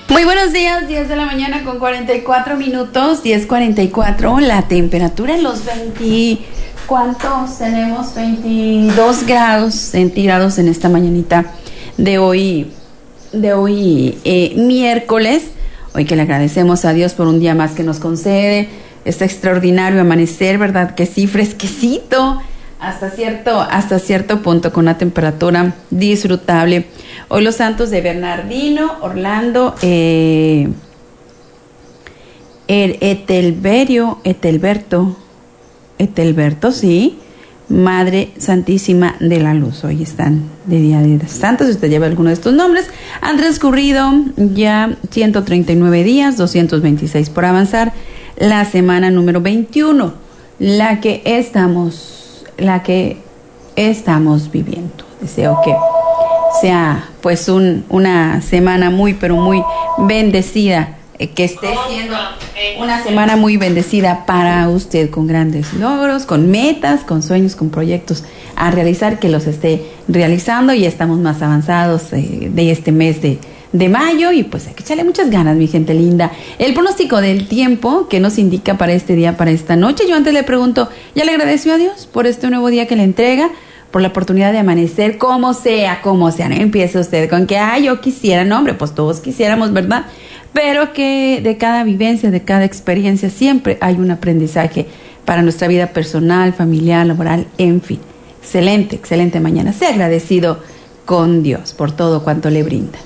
Muy buenos días, 10 de la mañana con 44 minutos, 10:44, la temperatura en los 20, ¿cuántos tenemos? 22 grados centígrados en esta mañanita de hoy miércoles, hoy que le agradecemos a Dios por un día más que nos concede, este extraordinario amanecer, ¿verdad? Que sí, fresquecito, hasta cierto punto, con una temperatura disfrutable. Hoy los santos de Bernardino, Orlando, Etelberto, sí, Madre Santísima de la Luz. Hoy están de Día de Santos, si usted lleva alguno de estos nombres. Han transcurrido ya 139 días, 226 por avanzar, la semana número 21, la que estamos viviendo. Deseo que sea pues una semana muy pero muy bendecida, que esté siendo una semana muy bendecida para usted, con grandes logros, con metas, con sueños, con proyectos a realizar, que los esté realizando. Y estamos más avanzados de este mes de mayo, y pues hay que echarle muchas ganas, mi gente linda. El pronóstico del tiempo que nos indica para este día, para esta noche. Yo antes le pregunto, ¿ya le agradeció a Dios por este nuevo día que le entrega? Por la oportunidad de amanecer, como sea, no empiece usted con que, yo quisiera, no hombre, pues todos quisiéramos, ¿verdad? Pero que de cada vivencia, de cada experiencia, siempre hay un aprendizaje para nuestra vida personal, familiar, laboral, en fin. Excelente mañana. Sea agradecido con Dios por todo cuanto le brinda.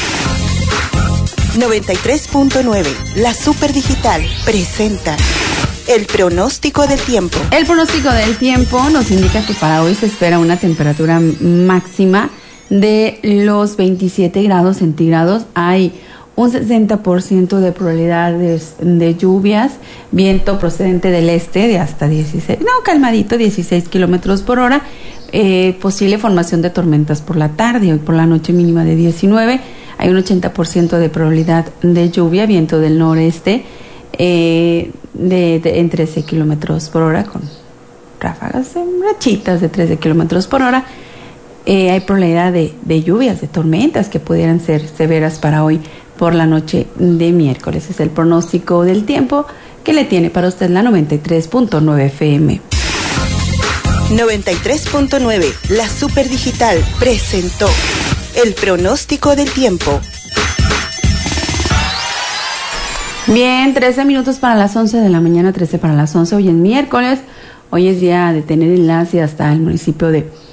93.9, la Super Digital, presenta el pronóstico del tiempo. El pronóstico del tiempo nos indica que para hoy se espera una temperatura máxima de los 27 grados centígrados. Hay un 60% de probabilidades de lluvias, viento procedente del este de hasta 16 kilómetros por hora, posible formación de tormentas por la tarde, hoy por la noche mínima de 19, hay un 80% de probabilidad de lluvia, viento del noreste, en 13 kilómetros por hora, con ráfagas, rachitas de 13 kilómetros por hora. Hay probabilidad de lluvias, de tormentas que pudieran ser severas para hoy por la noche de miércoles. Es el pronóstico del tiempo que le tiene para usted la 93.9 FM. 93.9, la Super Digital, presentó el pronóstico del tiempo. Bien, 13 minutos para las 11 de la mañana, 13 para las 11. Hoy es miércoles, hoy es día de tener enlace hasta el municipio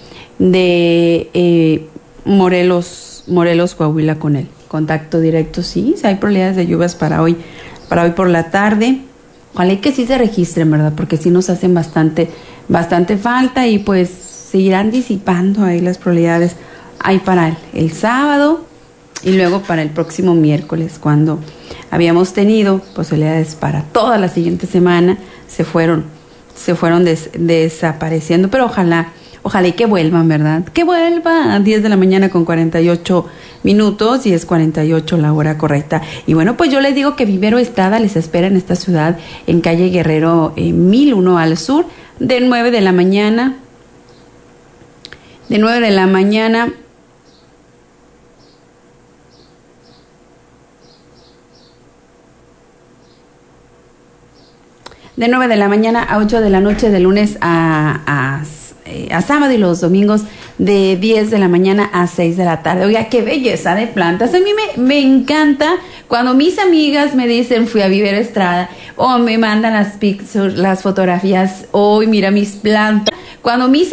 de Morelos, Coahuila, con el contacto directo. Sí, hay probabilidades de lluvias para hoy por la tarde. Ojalá que sí se registren, ¿verdad? Porque sí nos hacen bastante falta, y pues seguirán disipando ahí las probabilidades. Hay para el sábado y luego para el próximo miércoles, cuando habíamos tenido posibilidades para toda la siguiente semana, se fueron desapareciendo, pero ojalá y que vuelvan, ¿verdad? Que vuelva a 10 de la mañana con 48 minutos, 10:48 la hora correcta. Y bueno, pues yo les digo que Vivero Estrada les espera en esta ciudad, en calle Guerrero 1001 al sur, de 9 de la mañana a 8 de la noche, de lunes a sábado, y los domingos de 10 de la mañana a 6 de la tarde. Oiga, qué belleza de plantas. A mí me encanta cuando mis amigas me dicen fui a Vivero Estrada, o me mandan las fotografías, hoy mira mis plantas. Cuando mis